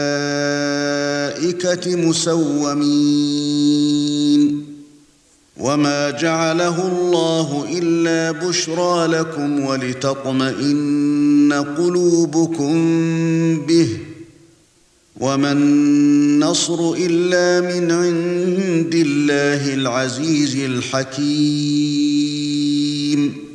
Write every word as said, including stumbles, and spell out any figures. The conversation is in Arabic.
الْمَلَائِكَةِ مُسَوِّمِينَ وَمَا جَعَلَهُ اللَّهُ إِلَّا بُشْرَى لَكُمْ وَلِتَطْمَئِنَّ قُلُوبُكُم بِهِ وَمَا النَّصْرُ إِلَّا مِنْ عِندِ اللَّهِ الْعَزِيزِ الْحَكِيمِ